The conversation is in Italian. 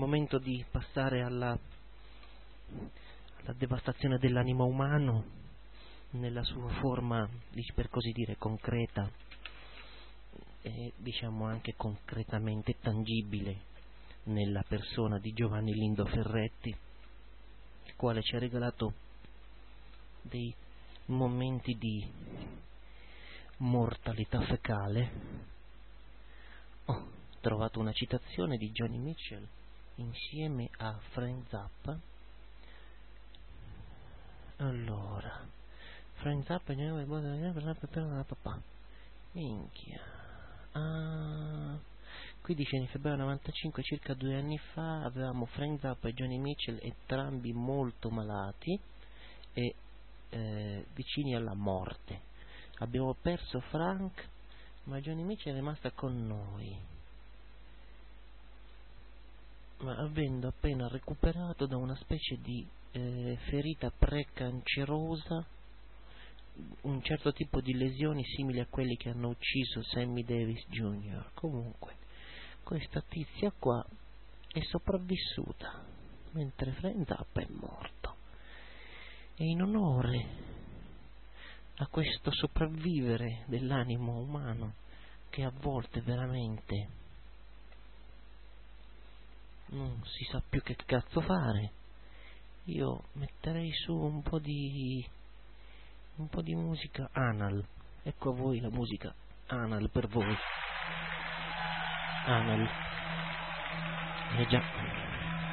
momento di passare alla devastazione dell'animo umano nella sua forma, per così dire, concreta e diciamo anche concretamente tangibile nella persona di Giovanni Lindo Ferretti, il quale ci ha regalato dei momenti di mortalità fecale. Ho trovato una citazione di Joni Mitchell insieme a Frank Zappa. Allora, Frank Zappa minchia. Qui dice: in febbraio 95, circa 2 anni fa, avevamo Frank Zappa e Joni Mitchell entrambi molto malati e vicini alla morte. Abbiamo perso Frank, ma Joni Mitchell è rimasta con noi, ma avendo appena recuperato da una specie di ferita precancerosa, un certo tipo di lesioni simili a quelli che hanno ucciso Sammy Davis Jr. Comunque, questa tizia qua è sopravvissuta, mentre Frank Zappa è morto. E in onore a questo sopravvivere dell'animo umano, che a volte veramente non si sa più che cazzo fare, io metterei su un po' di musica anal. Ecco a voi la musica anal per voi. Anal. Già.